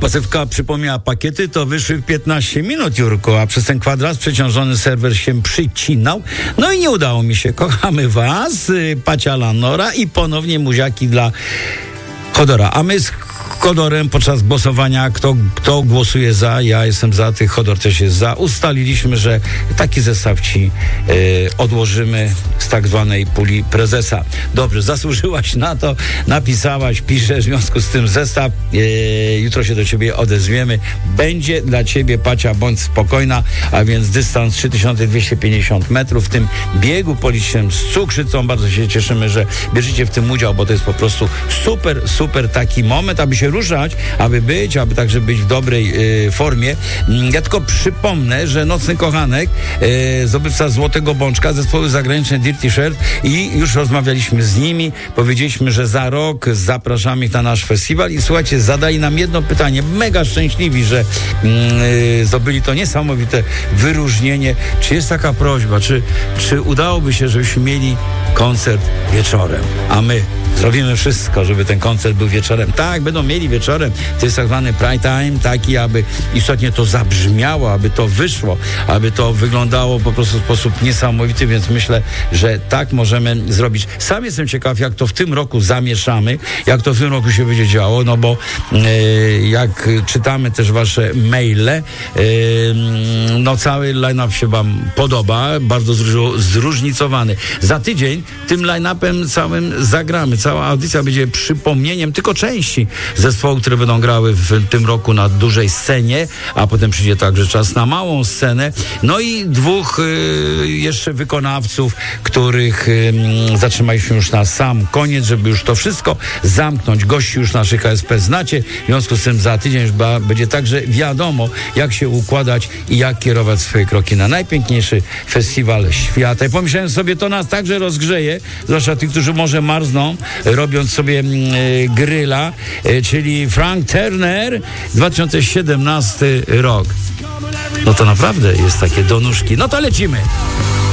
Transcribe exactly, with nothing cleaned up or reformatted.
Pasywka przypomniała pakiety, to wyszły w piętnaście minut, Jurko, a przez ten kwadrat przeciążony serwer się przycinał. No i nie udało mi się. Kochamy was, Pacia Lanora i ponownie muziaki dla Chodora. A my z Chodorem podczas głosowania, kto, kto głosuje za, ja jestem za, ty Chodor też jest za. Ustaliliśmy, że taki zestaw ci e, odłożymy z tak zwanej puli prezesa. Dobrze, zasłużyłaś na to, napisałaś, piszesz, w związku z tym zestaw. E, jutro się do ciebie odezwiemy. Będzie dla ciebie, Pacia, bądź spokojna, a więc dystans trzy tysiące dwieście pięćdziesiąt metrów w tym biegu policznym z Cukrzycą. Bardzo się cieszymy, że bierzecie w tym udział, bo to jest po prostu super, super taki moment, aby się ruszać, aby być, aby także być w dobrej y, formie. Ja tylko przypomnę, że Nocny Kochanek, y, zdobywca Złotego Bączka, zespoły zagraniczne Dirty Shirt, i już rozmawialiśmy z nimi, powiedzieliśmy, że za rok zapraszamy ich na nasz festiwal i słuchajcie, zadali nam jedno pytanie, mega szczęśliwi, że y, zdobyli to niesamowite wyróżnienie. Czy jest taka prośba, czy, czy udałoby się, żebyśmy mieli koncert wieczorem, a my zrobimy wszystko, żeby ten koncert był wieczorem. Tak, będą mieli wieczorem. To jest tak zwany prime time, taki, aby istotnie to zabrzmiało, aby to wyszło, aby to wyglądało po prostu w sposób niesamowity, więc myślę, że tak możemy zrobić. Sam jestem ciekaw, jak to w tym roku zamieszamy, jak to w tym roku się będzie działo, no bo e, jak czytamy też wasze maile, e, no cały line-up się wam podoba, bardzo zróż, zróżnicowany. Za tydzień tym line-upem całym zagramy. Cała audycja będzie przypomnieniem tylko części zespołów, które będą grały w tym roku na dużej scenie, a potem przyjdzie także czas na małą scenę. No i dwóch y, jeszcze wykonawców, których y, zatrzymaliśmy już na sam koniec, żeby już to wszystko zamknąć. Gości już naszych K S P znacie, w związku z tym za tydzień już ba, będzie także wiadomo, jak się układać i jak kierować swoje kroki na najpiękniejszy festiwal świata. I pomyślałem sobie, to nas także rozgrzeje, zwłaszcza tych, którzy może marzną, robiąc sobie y, gryla, y, czyli Frank Turner, dwa tysiące siedemnasty rok. No to naprawdę jest takie do nóżki. No to lecimy.